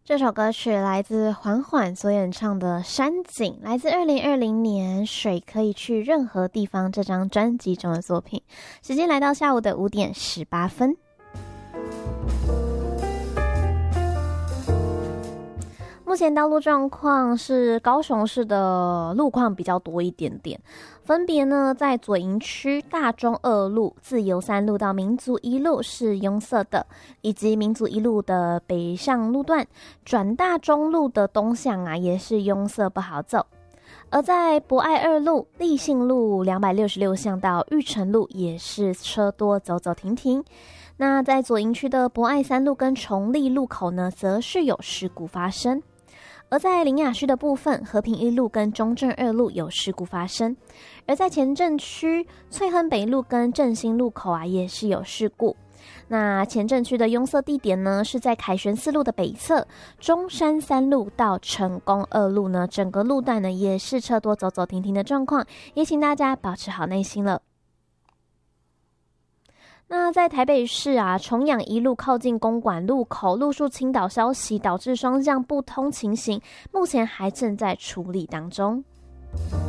这首歌曲来自缓缓所演唱的《山景》，来自2020年《水可以去任何地方》这张专辑中的作品。时间来到下午的5点18分。目前道路状况是高雄市的路况比较多一点点，分别呢在左营区大中二路、自由三路到民族一路是拥塞的，以及民族一路的北向路段转大中路的东向也是拥塞不好走。而在博爱二路、立信路266巷到玉成路也是车多，走走停停。那在左营区的博爱三路跟崇立路口呢，则是有事故发生。而在苓雅区的部分，和平一路跟中正二路有事故发生；而在前镇区翠亨北路跟振兴路口也是有事故。那前镇区的拥塞地点呢，是在凯旋四路的北侧，中山三路到成功二路呢，整个路段呢也是车多，走走停停的状况，也请大家保持好耐心了。那在台北市重阳一路靠近公馆路口路树倾倒消息，导致双向不通情形，目前还正在处理当中。